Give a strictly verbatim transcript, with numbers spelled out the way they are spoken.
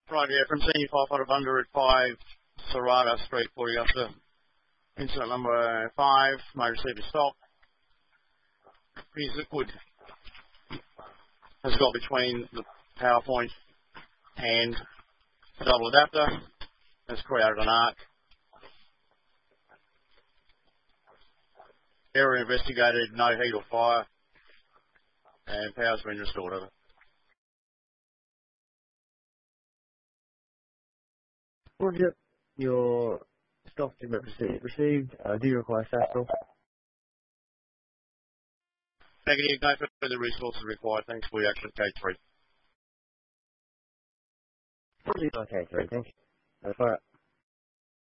Right, yeah, from senior firefighter Bunga at five Serrata Street, forty after incident number five, may receive a stop. His liquid has got between the power point and the double adapter, has created an arc. Area investigated, no heat or fire, and power's been restored. Over. Roger, your stop has been received. Uh, do you require Sastel? Negative, no further resources required. Thanks for your action, K three. Okay, three, thank you. Uh, fire.